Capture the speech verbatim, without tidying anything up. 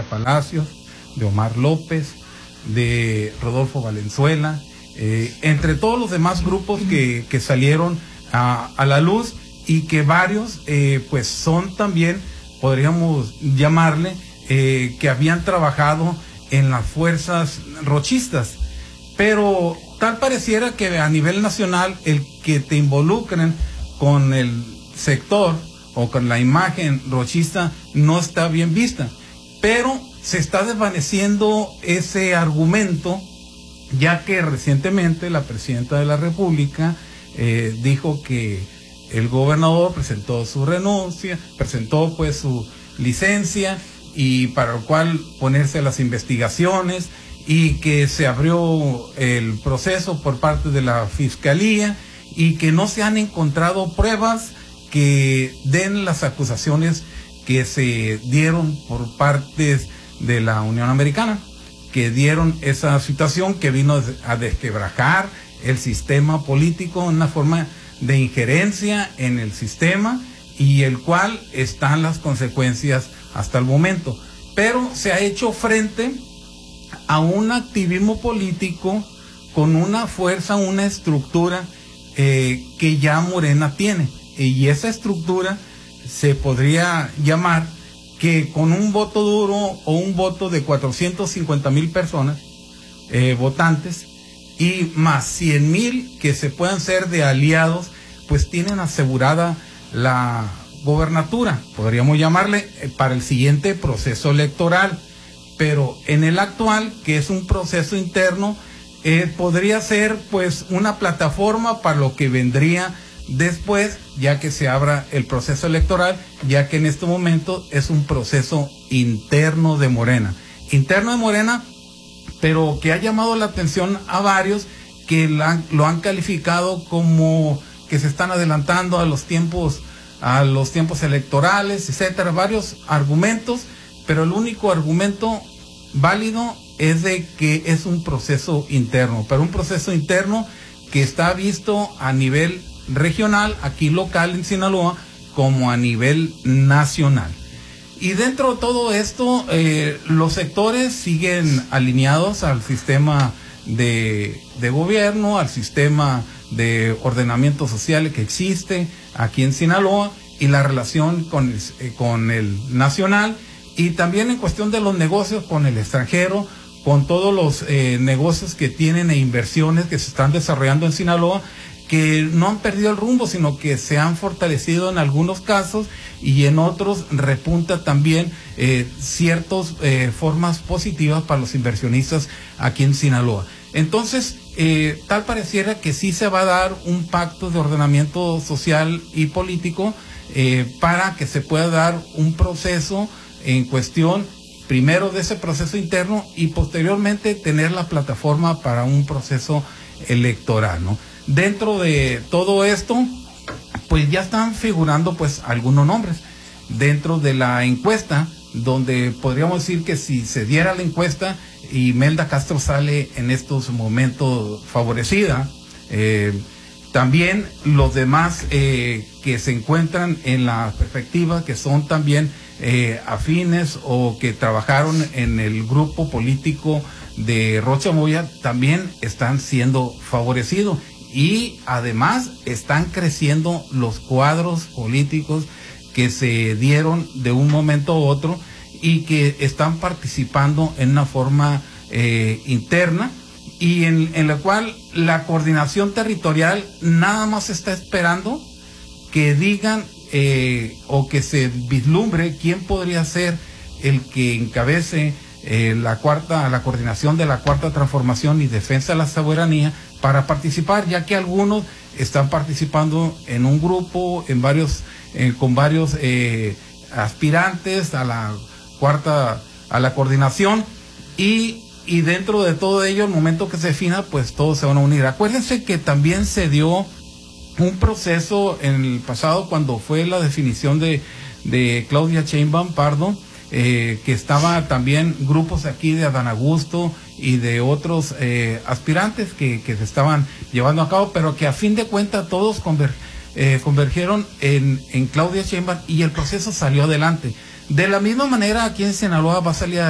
Claudia Palacios, de Omar López, de Rodolfo Valenzuela, eh, entre todos los demás grupos que, que salieron a, a la luz, y que varios eh, pues son también, podríamos llamarle, eh, que habían trabajado en las fuerzas rochistas. Pero tal pareciera que a nivel nacional el que te involucren con el sector o con la imagen rochista no está bien vista, pero se está desvaneciendo ese argumento, ya que recientemente la presidenta de la República eh, dijo que el gobernador presentó su renuncia, presentó pues su licencia, y para lo cual ponerse a las investigaciones, y que se abrió el proceso por parte de la Fiscalía y que no se han encontrado pruebas que den las acusaciones que se dieron por partes de la Unión Americana, que dieron esa situación que vino a desquebrajar el sistema político, una forma de injerencia en el sistema, y el cual están las consecuencias hasta el momento. Pero se ha hecho frente a un activismo político con una fuerza, una estructura eh, que ya Morena tiene, y esa estructura se podría llamar que con un voto duro o un voto de cuatrocientos cincuenta mil personas eh, votantes, y más cien mil que se puedan ser de aliados, pues tienen asegurada la gobernatura, podríamos llamarle, eh, para el siguiente proceso electoral. Pero en el actual, que es un proceso interno, eh, podría ser pues una plataforma para lo que vendría después, ya que se abra el proceso electoral, ya que en este momento es un proceso interno de Morena. Interno de Morena, pero que ha llamado la atención a varios que la, lo han calificado como que se están adelantando a los tiempos, a los tiempos electorales, etcétera, varios argumentos, pero el único argumento válido es de que es un proceso interno, pero un proceso interno que está visto a nivel regional, aquí local en Sinaloa, como a nivel nacional. Y dentro de todo esto, eh, los sectores siguen alineados al sistema de, de gobierno, al sistema de ordenamiento social que existe aquí en Sinaloa, y la relación con el, eh, con el nacional, y también en cuestión de los negocios con el extranjero, con todos los eh, negocios que tienen e inversiones que se están desarrollando en Sinaloa, que no han perdido el rumbo, sino que se han fortalecido en algunos casos, y en otros repunta también eh, ciertas eh, formas positivas para los inversionistas aquí en Sinaloa. Entonces, eh, tal pareciera que sí se va a dar un pacto de ordenamiento social y político eh, para que se pueda dar un proceso en cuestión, primero de ese proceso interno, y posteriormente tener la plataforma para un proceso electoral, ¿no? Dentro de todo esto, pues ya están figurando pues algunos nombres dentro de la encuesta, donde podríamos decir que si se diera la encuesta, Imelda Castro sale en estos momentos favorecida. Eh, también los demás eh, que se encuentran en la perspectiva, que son también eh, afines o que trabajaron en el grupo político de Rocha Moya, también están siendo favorecidos. Y además están creciendo los cuadros políticos que se dieron de un momento a otro y que están participando en una forma eh, interna, y en, en la cual la coordinación territorial nada más está esperando que digan eh, o que se vislumbre quién podría ser el que encabece eh, la cuarta, la coordinación de la cuarta transformación y defensa de la soberanía, para participar, ya que algunos están participando en un grupo, en varios, eh, con varios eh, aspirantes a la cuarta, a la coordinación, y, y dentro de todo ello, el momento que se defina, pues todos se van a unir. Acuérdense que también se dio un proceso en el pasado, cuando fue la definición de, de Claudia Sheinbaum Pardo, eh, que estaba también grupos aquí de Adán Augusto y de otros eh, aspirantes que, que se estaban llevando a cabo, pero que a fin de cuentas todos conver, eh, convergieron en, en Claudia Sheinbaum, y el proceso salió adelante. De la misma manera, aquí en Sinaloa va a salir